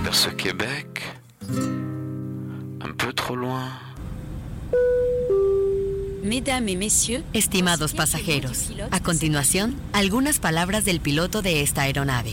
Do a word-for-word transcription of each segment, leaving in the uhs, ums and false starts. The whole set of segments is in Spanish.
vers ce Québec, un peu trop loin. Mesdames et messieurs, estimados pasajeros, a continuación, algunas palabras del piloto de esta aeronave.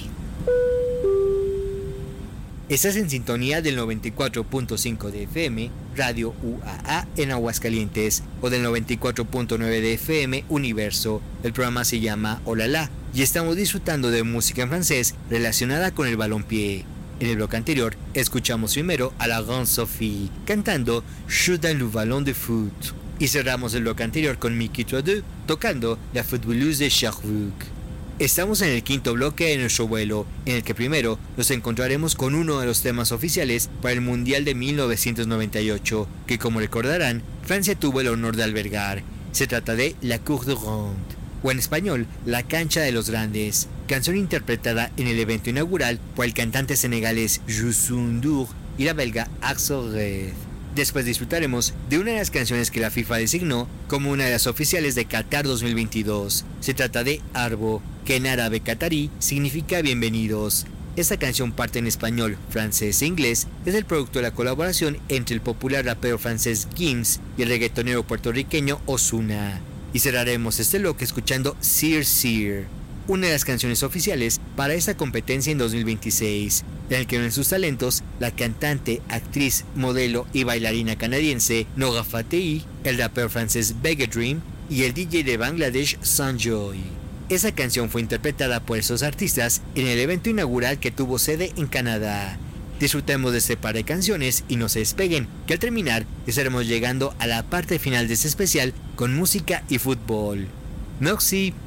Estás en sintonía del noventa y cuatro punto cinco de F M, Radio U A A en Aguascalientes, o del noventa y cuatro punto nueve de F M, Universo. El programa se llama Olala y estamos disfrutando de música en francés relacionada con el balompié. En el bloque anterior, escuchamos primero a la Grande Sophie cantando Je dans le ballon de foot. Y cerramos el bloque anterior con Mickey Troideux tocando La Footballeuse de Sherbrooke. Estamos en el quinto bloque de nuestro vuelo, en el que primero nos encontraremos con uno de los temas oficiales para el Mundial de mil novecientos noventa y ocho, que como recordarán, Francia tuvo el honor de albergar. Se trata de La Cour de Ronde, o en español, La Cancha de los Grandes, canción interpretada en el evento inaugural por el cantante senegalés Youssou N'Dour y la belga Axel Red. Después disfrutaremos de una de las canciones que la FIFA designó como una de las oficiales de Qatar dos mil veintidós. Se trata de Arbo, que en árabe catarí significa bienvenidos. Esta canción parte en español, francés e inglés, es el producto de la colaboración entre el popular rapero francés Gims y el reggaetonero puertorriqueño Ozuna. Y cerraremos este bloque escuchando Sear Sear, una de las canciones oficiales para esta competencia en dos mil veintiséis, en el que unen sus talentos la cantante, actriz, modelo y bailarina canadiense Nora Fateh, el rapero francés Bega Dream y el D J de Bangladesh Sanjoy. Esa canción fue interpretada por esos artistas en el evento inaugural que tuvo sede en Canadá. Disfrutemos de este par de canciones y no se despeguen, que al terminar estaremos llegando a la parte final de este especial con música y fútbol. Merci.